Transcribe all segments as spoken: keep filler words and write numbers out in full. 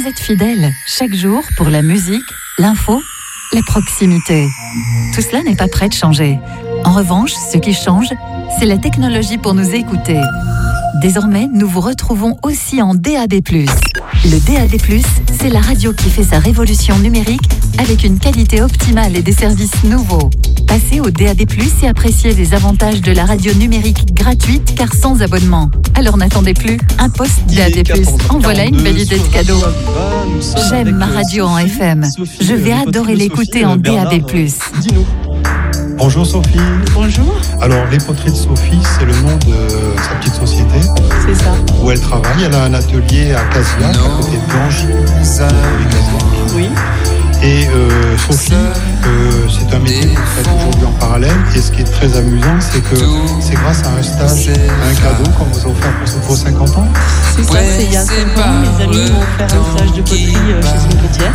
êtes fidèles chaque jour pour la musique, l'info, la proximité. Tout cela n'est pas prêt de changer. En revanche, ce qui change, c'est la technologie pour nous écouter. Désormais, nous vous retrouvons aussi en D A B plus. Le D A B plus, c'est la radio qui fait sa révolution numérique avec une qualité optimale et des services nouveaux. Passez au D A B plus et appréciez les avantages de la radio numérique gratuite car sans abonnement. Alors n'attendez plus, un poste D A B plus. En voilà une belle idée de cadeau. J'aime ma radio en F M. Je vais adorer l'écouter en D A B plus. Dis-nous. Bonjour Sophie. Bonjour. Alors, les poteries de Sophie, c'est le nom de sa petite société. C'est ça. Où elle travaille. Elle a un atelier à Casillac, à côté de Blangy. Oui. Et euh, Sophie, euh, c'est un métier que vous faites aujourd'hui en parallèle. Et ce qui est très amusant, c'est que c'est grâce à un stage, à un cadeau qu'on vous a offert pour vos cinquante ans. C'est ça, c'est il y a cinq ans, mes amis m'ont offert un stage de poterie euh, chez une potière.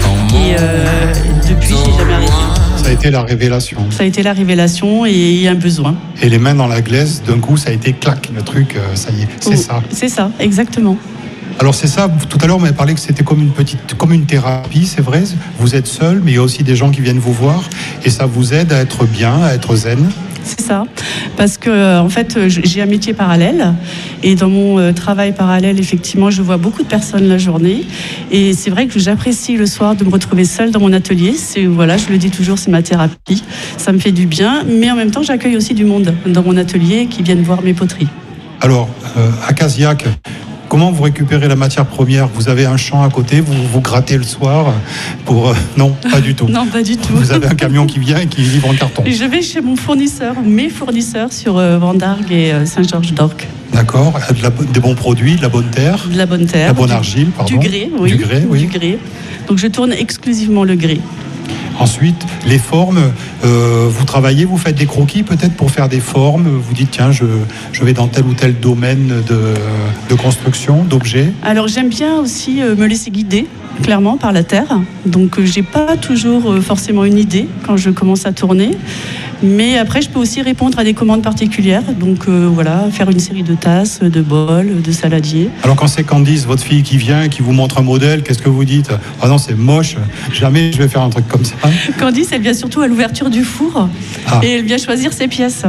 Et euh, depuis, j'ai jamais arrêté. Ça a été la révélation. Ça a été la révélation et il y a un besoin. Et les mains dans la glaise, d'un coup, ça a été clac, le truc, euh, ça y est, c'est Oh, ça. C'est ça, exactement. Alors c'est ça, tout à l'heure on m'avait parlé que c'était comme une petite, comme une thérapie, c'est vrai, vous êtes seul, mais il y a aussi des gens qui viennent vous voir, et ça vous aide à être bien, à être zen. C'est ça, parce que en fait j'ai un métier parallèle et dans mon travail parallèle effectivement je vois beaucoup de personnes la journée et c'est vrai que j'apprécie le soir de me retrouver seule dans mon atelier. C'est voilà, je le dis toujours, c'est ma thérapie, ça me fait du bien, mais en même temps j'accueille aussi du monde dans mon atelier qui viennent voir mes poteries. Alors euh, à Casillac, comment vous récupérez la matière première? Vous avez un champ à côté, vous vous grattez le soir pour... Euh, non, pas du tout. Non, pas du tout. Vous avez un camion qui vient et qui livre en carton. Je vais chez mon fournisseur, mes fournisseurs sur euh, Vendargues et euh, Saint-Georges-d'Orc. D'accord, de la, des bons produits, de la bonne terre. De la bonne terre. La bonne du, argile, pardon. Du grès, oui. Du grès, oui. Du grès. Donc je tourne exclusivement le grès. Ensuite, les formes, euh, vous travaillez, vous faites des croquis peut-être pour faire des formes. Vous dites, tiens, je, je vais dans tel ou tel domaine de, de construction, d'objets. Alors j'aime bien aussi euh, me laisser guider, clairement, par la terre. Donc euh, j'ai pas toujours euh, forcément une idée quand je commence à tourner. Mais après, je peux aussi répondre à des commandes particulières. Donc euh, voilà, faire une série de tasses, de bols, de saladiers. Alors quand c'est Candice, votre fille qui vient et qui vous montre un modèle, qu'est-ce que vous dites? Ah non, c'est moche, jamais je vais faire un truc comme ça. Candice, elle vient surtout à l'ouverture du four ah. et elle vient choisir ses pièces.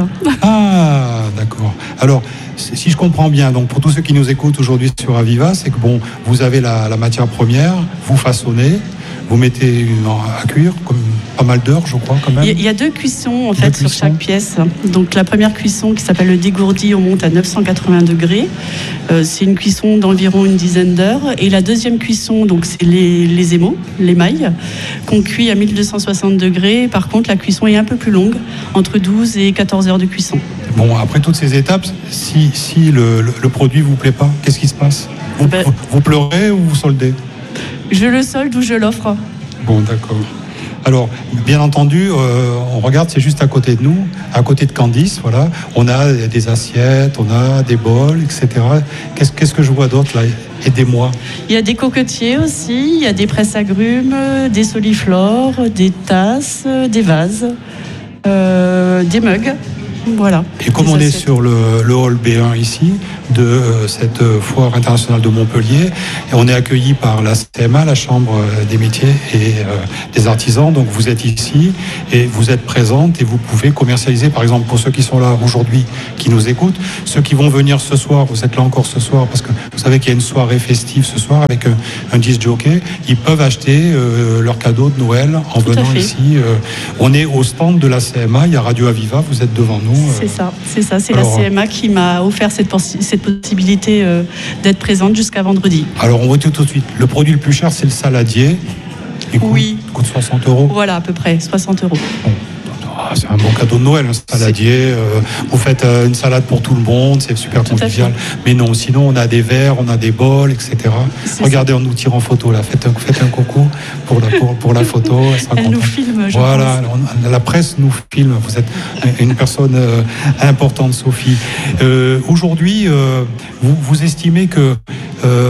Ah, d'accord. Alors, si je comprends bien, donc pour tous ceux qui nous écoutent aujourd'hui sur Aviva, c'est que bon, vous avez la, la matière première, vous façonnez, vous mettez une, à cuire, comme pas mal d'heures, je crois, quand même. Il y a deux cuissons, en fait, deux sur cuissons. chaque pièce. Donc, la première cuisson, qui s'appelle le dégourdi, on monte à neuf cent quatre-vingts degrés. Euh, c'est une cuisson d'environ une dizaine d'heures. Et la deuxième cuisson, donc, c'est les, les émaux, l'émail, qu'on cuit à mille deux cent soixante degrés. Par contre, la cuisson est un peu plus longue, entre douze et quatorze heures de cuisson. Bon, après toutes ces étapes, si, si le, le, le produit vous plaît pas, qu'est-ce qui se passe? vous, ben, vous, vous pleurez ou vous soldez? Je le solde ou je l'offre. Bon, d'accord. Alors, bien entendu, euh, on regarde, c'est juste à côté de nous, à côté de Candice, voilà. On a des assiettes, on a des bols, et cetera. Qu'est-ce, qu'est-ce que je vois d'autre, là? Aidez-moi. Il y a des cocotiers aussi, il y a des presses agrumes, des soliflores, des tasses, des vases, euh, des mugs. Voilà. Et comme on est sur le, le hall B un ici, de euh, cette foire internationale de Montpellier, et on est accueilli par la C M A, la Chambre des métiers et euh, des artisans. Donc vous êtes ici et vous êtes présente et vous pouvez commercialiser, par exemple, pour ceux qui sont là aujourd'hui, qui nous écoutent, ceux qui vont venir ce soir, vous êtes là encore ce soir, parce que vous savez qu'il y a une soirée festive ce soir avec un, un disc jockey, ils peuvent acheter euh, leur cadeau de Noël en Tout venant ici. Euh, on est au stand de la C M A, il y a Radio Aviva, vous êtes devant nous. C'est ça, c'est ça, c'est alors, la C M A qui m'a offert cette, cette possibilité euh, d'être présente jusqu'à vendredi. Alors on voit tout, tout de suite, le produit le plus cher c'est le saladier, il coûte, oui. coûte soixante euros. Voilà, à peu près, soixante euros. Bon. C'est un bon cadeau de Noël, un saladier. Euh, vous faites euh, une salade pour tout le monde, c'est super tout convivial. Mais non, sinon on a des verres, on a des bols, et cetera. C'est Regardez, ça. On nous tire en photo là. Faites un, faites un coucou pour la, pour, pour la photo. Elle, elle nous filme, je Voilà, pense. On, la presse nous filme. Vous êtes une personne euh, importante, Sophie. Euh, aujourd'hui, euh, vous, vous estimez que euh,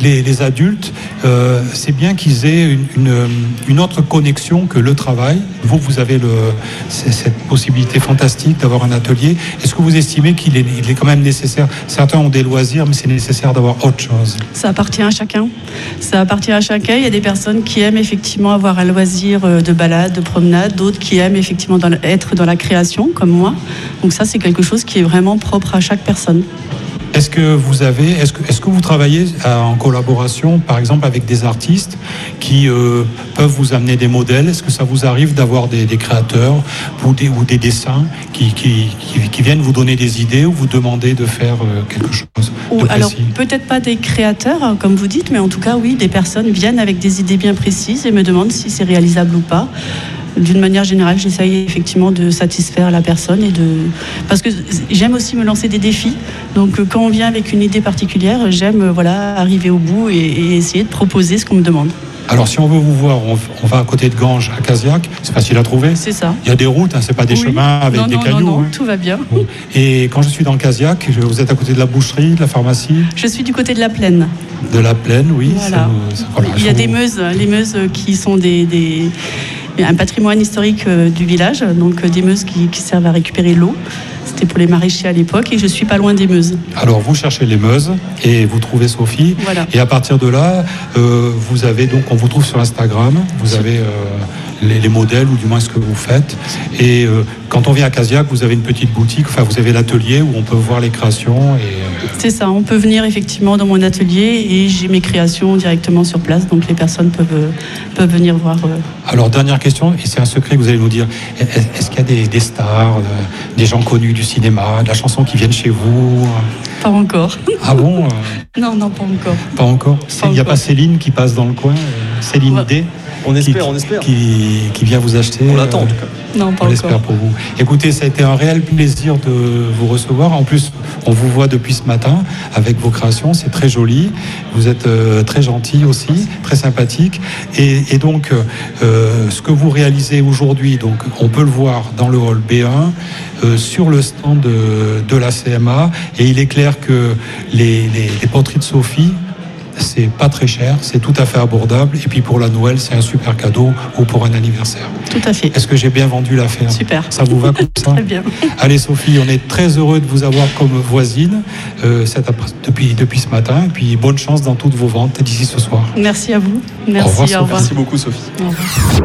les, les adultes, euh, c'est bien qu'ils aient une, une, une autre connexion que le travail. Vous, vous avez le, cette possibilité fantastique d'avoir un atelier. Est-ce que vous estimez qu'il est, il est quand même nécessaire? Certains ont des loisirs, mais c'est nécessaire d'avoir autre chose. Ça appartient à chacun. Ça appartient à chacun. Il y a des personnes qui aiment effectivement avoir un loisir de balade, de promenade, d'autres qui aiment effectivement dans, être dans la création, comme moi. Donc ça, c'est quelque chose qui est vraiment propre à chaque personne. Est-ce que vous avez, est-ce que, est-ce que vous travaillez en collaboration, par exemple, avec des artistes qui euh, peuvent vous amener des modèles? Est-ce que ça vous arrive d'avoir des, des créateurs ou des, ou des dessins qui, qui, qui, qui viennent vous donner des idées ou vous demander de faire euh, quelque chose de précis? Alors, peut-être pas des créateurs, comme vous dites, mais en tout cas, oui, des personnes viennent avec des idées bien précises et me demandent si c'est réalisable ou pas. D'une manière générale, j'essaye effectivement de satisfaire la personne et de... parce que j'aime aussi me lancer des défis. Donc quand on vient avec une idée particulière, j'aime voilà, arriver au bout et, et essayer de proposer ce qu'on me demande. Alors si on veut vous voir, on, on va à côté de Ganges, à Casillac, c'est facile à trouver. C'est ça. Il y a des routes, hein, c'est pas des oui. chemins avec non, des non, cailloux. Non, non, hein. tout va bien. Bon. Et quand je suis dans Casillac, vous êtes à côté de la boucherie, de la pharmacie? Je suis du côté de la Plaine. De la Plaine, oui. Voilà. Ça, ça, voilà, Il y a des meuses, les meuses qui sont des... des... un patrimoine historique du village, donc des meuses qui, qui servent à récupérer l'eau. C'était pour les maraîchers à l'époque et je suis pas loin des Meuses. Alors vous cherchez les Meuses et vous trouvez Sophie. Voilà. Et à partir de là, euh, vous avez donc, on vous trouve sur Instagram, vous avez euh, les, les modèles ou du moins ce que vous faites. Et euh, quand on vient à Casillac, vous avez une petite boutique, enfin vous avez l'atelier où on peut voir les créations. Et, euh... C'est ça, on peut venir effectivement dans mon atelier et j'ai mes créations directement sur place, donc les personnes peuvent, peuvent venir voir. Euh... Alors dernière question, et c'est un secret que vous allez nous dire, est-ce qu'il y a des, des stars, euh, des gens connus du cinéma, de la chanson qui viennent chez vous? Pas encore. Ah bon? Non, non, pas encore. Pas encore. Il n'y a pas Céline qui passe dans le coin, Céline ouais. D. On espère, qui, on espère. Qui, qui vient vous acheter. On l'attend en tout cas. Non, pas on encore. l'espère pour vous. Écoutez, ça a été un réel plaisir de vous recevoir. En plus, on vous voit depuis ce matin avec vos créations. C'est très joli. Vous êtes euh, très gentil aussi, très sympathique. Et, et donc, euh, ce que vous réalisez aujourd'hui, donc, on peut le voir dans le hall B un, euh, sur le stand de, de la C M A. Et il est clair que les, les, les poteries de Sophie, c'est pas très cher, c'est tout à fait abordable. Et puis pour la Noël, c'est un super cadeau ou pour un anniversaire. Tout à fait. Est-ce que j'ai bien vendu l'affaire? Super. Ça vous va comme ça? Très bien. Allez Sophie, on est très heureux de vous avoir comme voisine euh, cette, depuis, depuis ce matin. Et puis bonne chance dans toutes vos ventes d'ici ce soir. Merci à vous. Merci. Au revoir, au revoir. Merci beaucoup Sophie. Au revoir.